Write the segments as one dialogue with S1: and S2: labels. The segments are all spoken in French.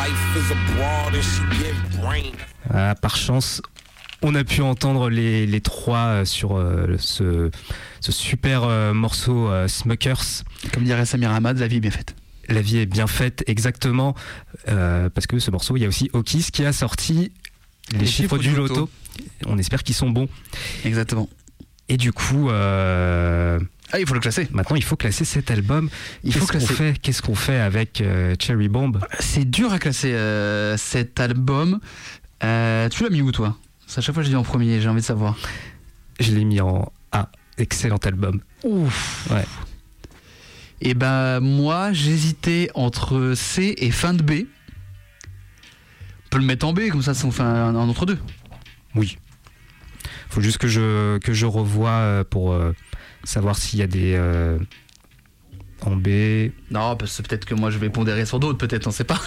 S1: Par chance, on a pu entendre les trois sur ce super morceau Smokers.
S2: Comme dirait Samir Hamad, la vie est bien faite.
S1: La vie est bien faite, exactement, parce que ce morceau, il y a aussi Okis qui a sorti les chiffres du loto. On espère qu'ils sont bons.
S2: Exactement.
S1: Et du coup,
S2: il faut le classer.
S1: Maintenant, il faut classer cet album. Qu'est-ce qu'on fait avec Cherry Bomb ?
S2: C'est dur à classer cet album. Tu l'as mis où, toi ? À chaque fois, je dis en premier, j'ai envie de savoir.
S1: Je l'ai mis en A. Excellent album.
S2: Ouf.
S1: Ouais.
S2: Et moi, j'hésitais entre C et fin de B. On peut le mettre en B, comme ça, on fait un entre deux.
S1: Oui. Faut juste que je revoie pour savoir s'il y a des en B.
S2: Non, parce que peut-être que moi je vais pondérer sur d'autres, peut-être, on sait pas.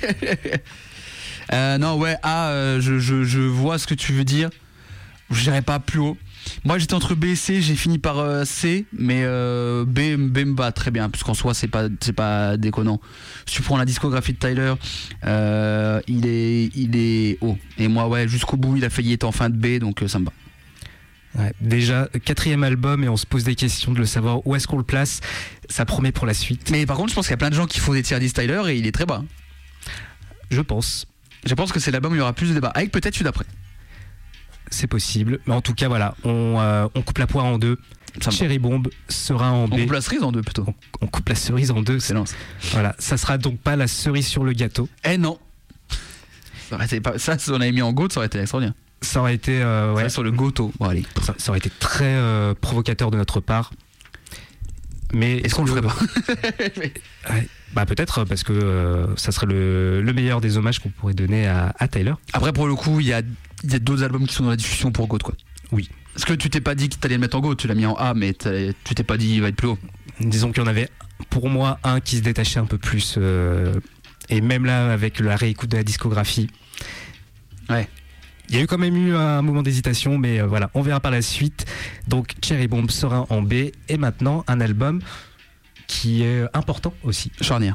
S2: Non, ouais, A, je vois ce que tu veux dire. Je n'irai pas plus haut. Moi j'étais entre B et C, j'ai fini par C, mais B me va très bien, parce qu'en soi c'est pas déconnant. Si tu prends la discographie de Tyler, il est haut. Et moi, ouais, jusqu'au bout, il a failli être en fin de B, donc ça me va.
S1: Ouais, déjà, 4e album, et on se pose des questions de le savoir où est-ce qu'on le place. Ça promet pour la suite.
S2: Mais par contre, je pense qu'il y a plein de gens qui font des tier list Tyler et il est très bas.
S1: Je pense
S2: que c'est l'album où il y aura plus de débat, avec peut-être celui d'après.
S1: C'est possible, mais en tout cas voilà, on coupe la poire en deux. Cherry Bomb sera en B.
S2: On coupe la cerise en deux plutôt.
S1: On coupe la cerise en deux.
S2: Excellent.
S1: Voilà, ça sera donc pas la cerise sur le gâteau.
S2: Eh non. Ça, si on avait mis en goat, ça aurait été extraordinaire.
S1: Ça aurait été
S2: ouais, sur le goto. Bon, allez.
S1: Ça aurait été très provocateur de notre part. Mais
S2: est-ce qu'on le ferait pas?
S1: Ouais, peut-être parce que ça serait le meilleur des hommages qu'on pourrait donner à Tyler.
S2: Après, pour le coup, il y a d'autres albums qui sont dans la discussion pour GOAT, quoi.
S1: Oui.
S2: Parce que tu t'es pas dit que t'allais le mettre en GOAT, tu l'as mis en A, mais tu t'es pas dit il va être plus haut.
S1: Disons qu'il y en avait pour moi un qui se détachait un peu plus, et même là avec la réécoute de la discographie.
S2: Ouais.
S1: Il y a eu quand même un moment d'hésitation, mais voilà, on verra par la suite. Donc Cherry Bomb sera en B, et maintenant un album qui est important aussi.
S2: Charnière.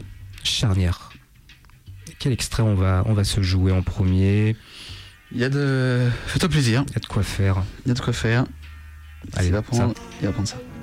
S1: Quel extrait on va se jouer en premier?
S2: Fais-toi plaisir.
S1: Il y a de quoi faire.
S2: Allez, il va prendre ça.